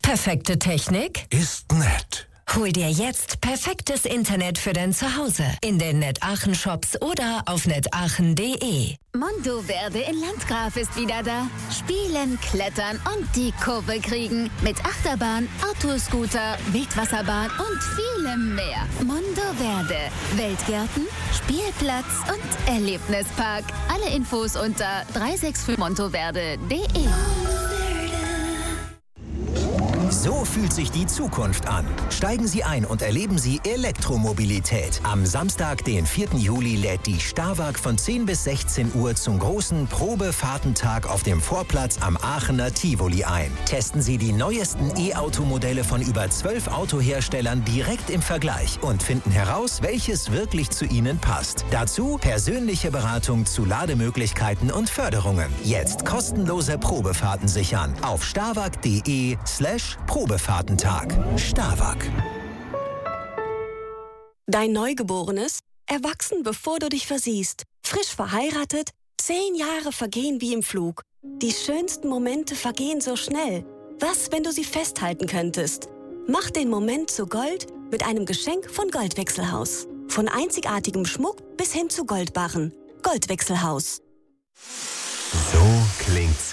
Perfekte Technik? Ist nett. Hol dir jetzt perfektes Internet für dein Zuhause in den NetAachen-Shops oder auf netachen.de. Mondoverde in Landgraf ist wieder da. Spielen, klettern und die Kurve kriegen. Mit Achterbahn, Autoscooter, Wildwasserbahn und vielem mehr. Mondoverde. Weltgärten, Spielplatz und Erlebnispark. Alle Infos unter 365montoverde.de. So fühlt sich die Zukunft an. Steigen Sie ein und erleben Sie Elektromobilität. Am Samstag, den 4. Juli, lädt die Starwag von 10 bis 16 Uhr zum großen Probefahrtentag auf dem Vorplatz am Aachener Tivoli ein. Testen Sie die neuesten E-Automodelle von über 12 Autoherstellern direkt im Vergleich und finden heraus, welches wirklich zu Ihnen passt. Dazu persönliche Beratung zu Lademöglichkeiten und Förderungen. Jetzt kostenlose Probefahrten sichern auf starwag.de/Probefahrtentag. Starwag. Dein Neugeborenes? Erwachsen, bevor du dich versiehst. Frisch verheiratet? 10 Jahre vergehen wie im Flug. Die schönsten Momente vergehen so schnell. Was, wenn du sie festhalten könntest? Mach den Moment zu Gold mit einem Geschenk von Goldwechselhaus. Von einzigartigem Schmuck bis hin zu Goldbarren. Goldwechselhaus. So klingt